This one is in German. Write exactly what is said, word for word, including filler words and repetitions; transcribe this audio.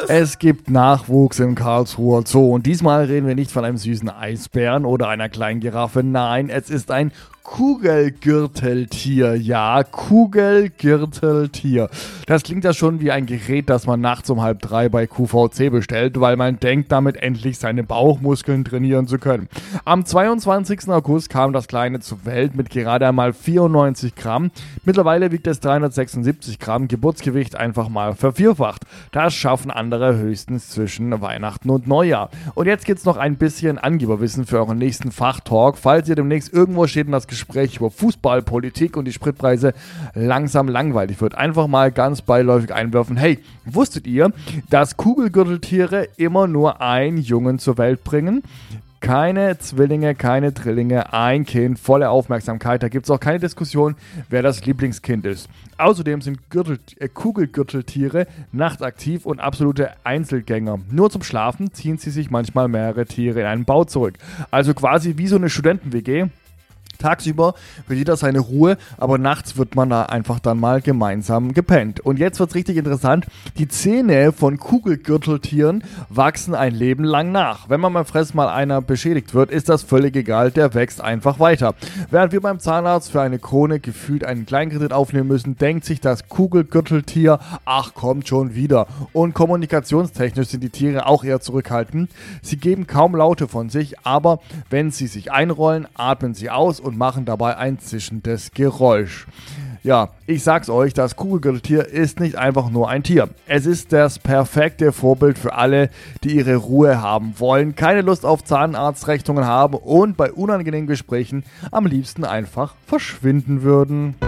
Es gibt Nachwuchs im Karlsruher Zoo und diesmal reden wir nicht von einem süßen Eisbären oder einer kleinen Giraffe. Nein, es ist ein Kugelgürteltier. Ja, Kugelgürteltier. Das klingt ja schon wie ein Gerät, das man nachts um halb drei bei Q V C bestellt, weil man denkt, damit endlich seine Bauchmuskeln trainieren zu können. Am zweiundzwanzigsten August kam das Kleine zur Welt mit gerade einmal vierundneunzig Gramm. Mittlerweile wiegt es dreihundertsechsundsiebzig Gramm, Geburtsgewicht einfach mal vervierfacht. Das schaffen andere höchstens zwischen Weihnachten und Neujahr. Und jetzt gibt's noch ein bisschen Angeberwissen für euren nächsten Fachtalk, falls ihr demnächst irgendwo steht und das Gespräch über Fußball, Politik und die Spritpreise langsam langweilig wird. Einfach mal ganz beiläufig einwerfen. Hey, wusstet ihr, dass Kugelgürteltiere immer nur einen Jungen zur Welt bringen? Keine Zwillinge, keine Drillinge, ein Kind, volle Aufmerksamkeit. Da gibt es auch keine Diskussion, wer das Lieblingskind ist. Außerdem sind Gürtel, äh, Kugelgürteltiere nachtaktiv und absolute Einzelgänger. Nur zum Schlafen ziehen sie sich manchmal mehrere Tiere in einen Bau zurück. Also quasi wie so eine Studenten-W G. Tagsüber will jeder seine Ruhe, aber nachts wird man da einfach dann mal gemeinsam gepennt. Und jetzt wird's richtig interessant. Die Zähne von Kugelgürteltieren wachsen ein Leben lang nach. Wenn man beim Fressen mal einer beschädigt wird, ist das völlig egal, der wächst einfach weiter. Während wir beim Zahnarzt für eine Krone gefühlt einen Kleinkredit aufnehmen müssen, denkt sich das Kugelgürteltier, ach kommt schon wieder. Und kommunikationstechnisch sind die Tiere auch eher zurückhaltend. Sie geben kaum Laute von sich, aber wenn sie sich einrollen, atmen sie aus und machen dabei ein zischendes Geräusch. Ja, ich sag's euch, das Kugelgürteltier ist nicht einfach nur ein Tier. Es ist das perfekte Vorbild für alle, die ihre Ruhe haben wollen, keine Lust auf Zahnarztrechnungen haben und bei unangenehmen Gesprächen am liebsten einfach verschwinden würden.